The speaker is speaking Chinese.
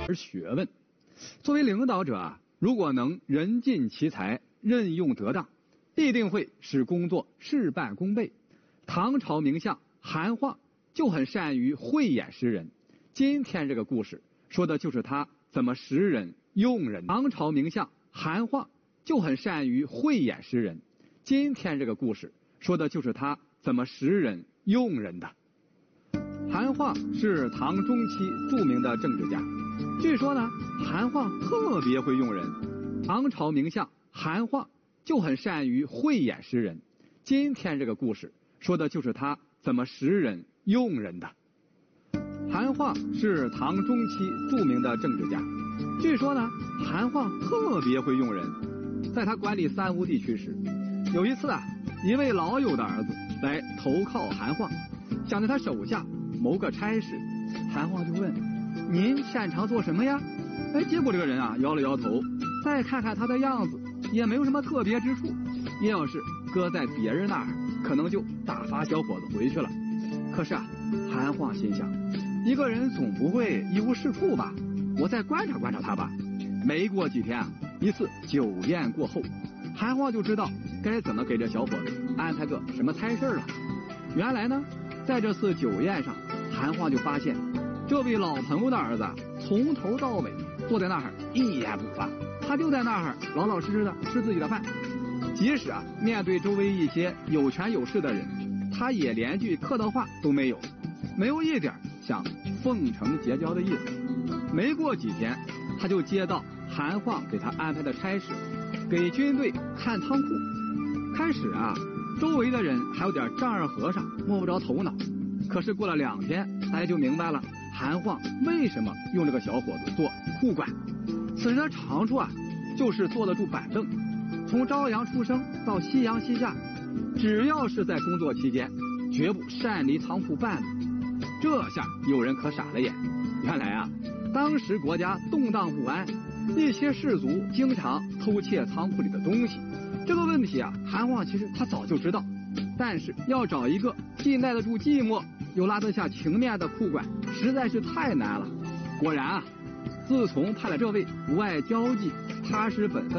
而学问。作为领导者啊，如果能人尽其才，任用得当，必定会使工作事半功倍。唐朝名相韩晃就很善于慧眼识人，今天这个故事说的就是他怎么识人用人。唐朝名相韩晃就很善于慧眼识人，今天这个故事说的就是他怎么识人用人的。韩晃是唐中期著名的政治家，据说呢，韩晃特别会用人。唐朝名相韩晃就很善于慧眼识人，今天这个故事说的就是他怎么识人用人的。韩晃是唐中期著名的政治家，据说呢，韩晃特别会用人。在他管理三吴地区时，有一次啊，一位老友的儿子来投靠韩晃，想在他手下谋个差事。韩晃就问：“您擅长做什么呀？”结果这个人啊摇了摇头，再看看他的样子，也没有什么特别之处。要是搁在别人那儿，可能就打发小伙子回去了。可是啊，韩晃心想，一个人总不会一无是处吧，我再观察观察他吧。没过几天啊，一次酒宴过后，韩晃就知道该怎么给这小伙子安排个什么差事了。原来呢，在这次酒宴上，韩晃就发现这位老朋友的儿子从头到尾坐在那儿一言不发，他就在那儿老老实实的吃自己的饭。即使啊面对周围一些有权有势的人，他也连句客套话都没有，没有一点想奉承结交的意思。没过几天，他就接到韩晃给他安排的差事，给军队看仓库。开始啊，周围的人还有点丈二和尚摸不着头脑，可是过了2天，大家就明白了韩晃为什么用这个小伙子做库管。此人的长处啊，就是坐得住板凳，从朝阳出生到夕阳西下，只要是在工作期间，绝不擅离仓库半步。这下有人可傻了眼，原来啊，当时国家动荡不安，一些士族经常偷窃仓库里的东西。这个问题啊，韩晃其实他早就知道，但是要找一个既耐得住寂寞又拉得下情面的库管，实在是太难了。果然啊，自从派了这位不爱交际、踏实本分